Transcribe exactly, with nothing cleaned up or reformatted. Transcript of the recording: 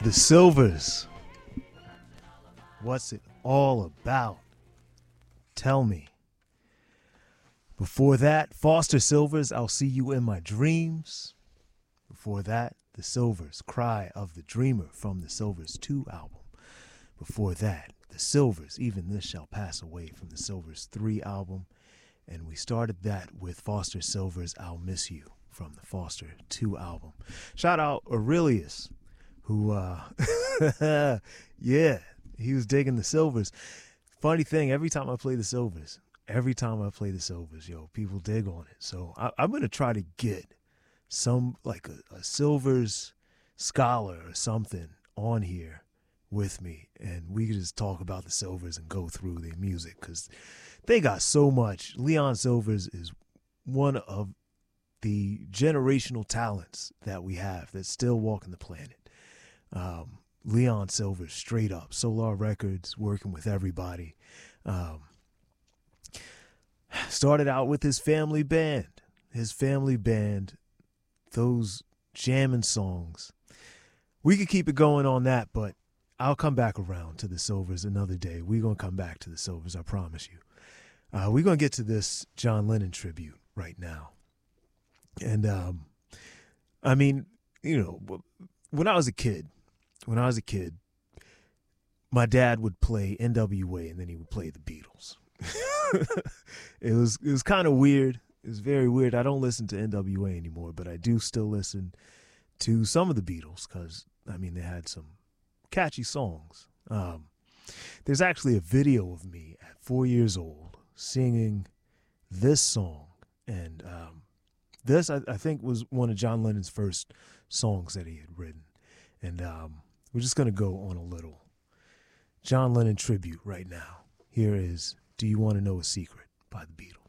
The Silvers. What's it all about? Tell me. Before that, Foster Silvers, I'll See You in My Dreams. Before that, The Silvers, Cry of the Dreamer from the Silvers two album. Before that, The Silvers, Even This Shall Pass Away from the Silvers three album. And we started that with Foster Silvers, I'll Miss You from the Foster two album. Shout out Aurelius, who, uh, yeah, he was digging the Silvers. Funny thing, every time I play the Silvers, every time I play the Silvers, yo, people dig on it. So I, I'm going to try to get some, like a, a Silvers scholar or something on here with me, and we could just talk about the Silvers and go through their music, because they got so much. Leon Silvers is one of the generational talents that we have that's still walking the planet. Um, Leon Silvers, straight up, Solar Records, working with everybody. Um, started out with his family band. His family band, those jamming songs. We could keep it going on that, but I'll come back around to the Silvers another day. We're going to come back to the Silvers, I promise you. Uh, we're going to get to this John Lennon tribute right now. And, um, I mean, you know, when I was a kid, when I was a kid, my dad would play N W A and then he would play the Beatles. it was it was kind of weird. It was very weird. I don't listen to N W A anymore, but I do still listen to some of the Beatles because, I mean, they had some catchy songs. Um, there's actually a video of me at four years old singing this song. And um, this, I, I think, was one of John Lennon's first songs that he had written. And um, we're just going to go on a little John Lennon tribute right now. Here is Do You Want to Know a Secret by the Beatles.